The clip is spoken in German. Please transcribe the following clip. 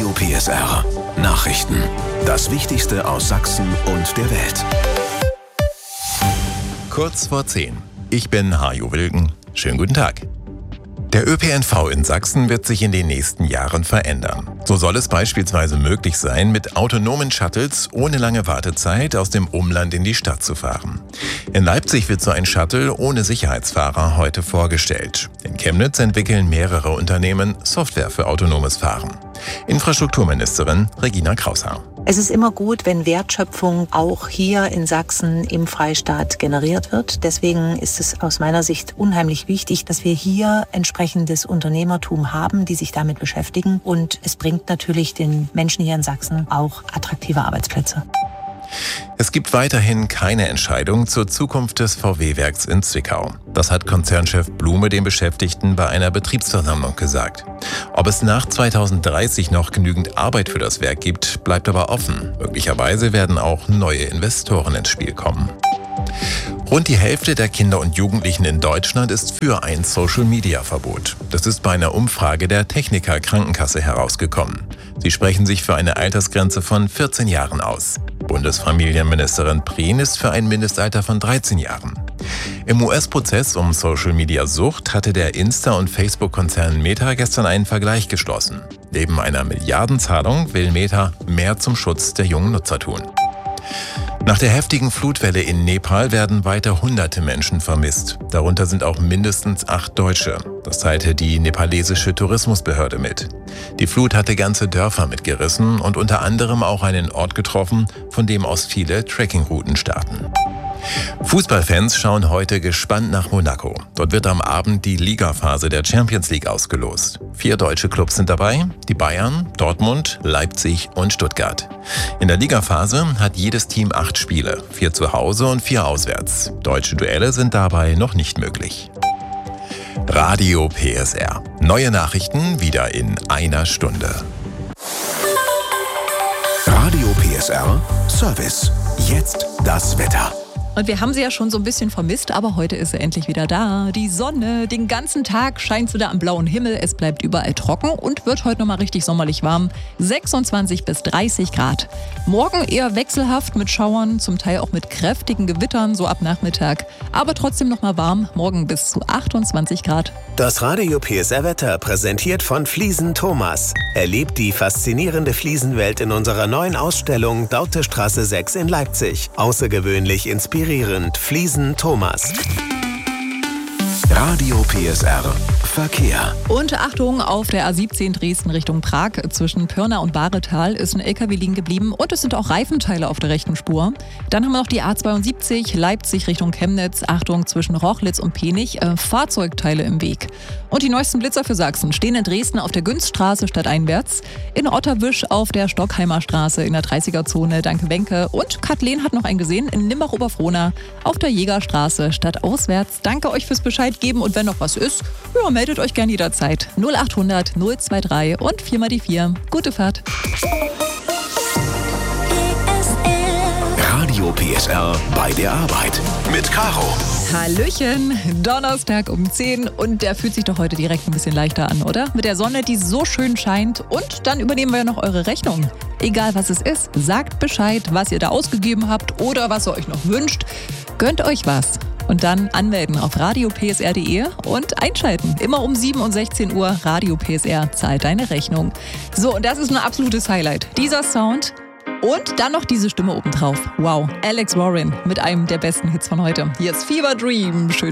Radio PSR. Nachrichten. Das Wichtigste aus Sachsen und der Welt. Kurz vor 10. Ich bin Hajo Wilken. Schönen guten Tag. Der ÖPNV in Sachsen wird sich in den nächsten Jahren verändern. So soll es beispielsweise möglich sein, mit autonomen Shuttles ohne lange Wartezeit aus dem Umland in die Stadt zu fahren. In Leipzig wird so ein Shuttle ohne Sicherheitsfahrer heute vorgestellt. In Chemnitz entwickeln mehrere Unternehmen Software für autonomes Fahren. Infrastrukturministerin Regina Kraushaar. Es ist immer gut, wenn Wertschöpfung auch hier in Sachsen im Freistaat generiert wird. Deswegen ist es aus meiner Sicht unheimlich wichtig, dass wir hier entsprechendes Unternehmertum haben, die sich damit beschäftigen. Und es bringt natürlich den Menschen hier in Sachsen auch attraktive Arbeitsplätze. Es gibt weiterhin keine Entscheidung zur Zukunft des VW-Werks in Zwickau. Das hat Konzernchef Blume den Beschäftigten bei einer Betriebsversammlung gesagt. Ob es nach 2030 noch genügend Arbeit für das Werk gibt, bleibt aber offen. Möglicherweise werden auch neue Investoren ins Spiel kommen. Rund die Hälfte der Kinder und Jugendlichen in Deutschland ist für ein Social-Media-Verbot. Das ist bei einer Umfrage der Techniker Krankenkasse herausgekommen. Sie sprechen sich für eine Altersgrenze von 14 Jahren aus. Bundesfamilienministerin Prien ist für ein Mindestalter von 13 Jahren. Im US-Prozess um Social-Media-Sucht hatte der Insta- und Facebook-Konzern Meta gestern einen Vergleich geschlossen. Neben einer Milliardenzahlung will Meta mehr zum Schutz der jungen Nutzer tun. Nach der heftigen Flutwelle in Nepal werden weiter hunderte Menschen vermisst. Darunter sind auch mindestens 8 Deutsche. Das teilte die nepalesische Tourismusbehörde mit. Die Flut hatte ganze Dörfer mitgerissen und unter anderem auch einen Ort getroffen, von dem aus viele Trekkingrouten starten. Fußballfans schauen heute gespannt nach Monaco. Dort wird am Abend die Ligaphase der Champions League ausgelost. 4 deutsche Clubs sind dabei, die Bayern, Dortmund, Leipzig und Stuttgart. In der Ligaphase hat jedes Team 8 Spiele, 4 zu Hause und 4 auswärts. Deutsche Duelle sind dabei noch nicht möglich. Radio PSR. Neue Nachrichten wieder in einer Stunde. Radio PSR Service. Jetzt das Wetter. Und wir haben sie ja schon so ein bisschen vermisst, aber heute ist sie endlich wieder da. Die Sonne, den ganzen Tag scheint sie da am blauen Himmel. Es bleibt überall trocken und wird heute nochmal richtig sommerlich warm. 26 bis 30 Grad. Morgen eher wechselhaft mit Schauern, zum Teil auch mit kräftigen Gewittern, so ab Nachmittag. Aber trotzdem nochmal warm, morgen bis zu 28 Grad. Das Radio PSR Wetter präsentiert von Fliesen Thomas. Erlebt die faszinierende Fliesenwelt in unserer neuen Ausstellung Dautestraße 6 in Leipzig. Außergewöhnlich inspirierend. Fliesen Thomas. Radio PSR Verkehr. Und Achtung, auf der A17 Dresden Richtung Prag zwischen Pirna und Bahretal ist ein LKW liegen geblieben und es sind auch Reifenteile auf der rechten Spur. Dann haben wir noch die A72 Leipzig Richtung Chemnitz. Achtung, zwischen Rochlitz und Penich, Fahrzeugteile im Weg. Und die neuesten Blitzer für Sachsen stehen in Dresden auf der Günststraße stadteinwärts, in Otterwisch auf der Stockheimer Straße in der 30er-Zone Danke-Wenke und Kathleen hat noch einen gesehen in Nimbach-Oberfrohna auf der Jägerstraße stadtauswärts. Danke euch fürs Bescheid geben und wenn noch was ist, ja, meldet euch gern jederzeit. 0800 023 und 4 mal die 4. Gute Fahrt. Radio PSR bei der Arbeit mit Caro. Hallöchen, Donnerstag um 10 und der fühlt sich doch heute direkt ein bisschen leichter an, oder? Mit der Sonne, die so schön scheint und dann übernehmen wir ja noch eure Rechnung. Egal was es ist, sagt Bescheid, was ihr da ausgegeben habt oder was ihr euch noch wünscht. Gönnt euch was. Und dann anmelden auf radiopsr.de und einschalten. Immer um 7 und 16 Uhr, Radio PSR zahlt deine Rechnung. So, und das ist ein absolutes Highlight. Dieser Sound und dann noch diese Stimme obendrauf. Wow, Alex Warren mit einem der besten Hits von heute. Hier ist Fever Dream. Schön.